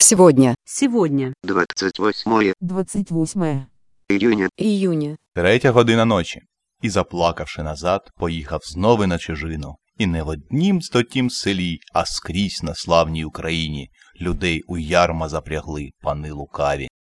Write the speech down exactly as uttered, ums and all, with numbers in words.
Сегодня. Сегодня. двадцать восьмое двадцать восьмое июня. Июня. Третя година ночі. І, заплакавши назад, поїхав знову на чужину. І не в однім стотім селі, а скрізь на славній Україні людей у ярма запрягли пани лукаві.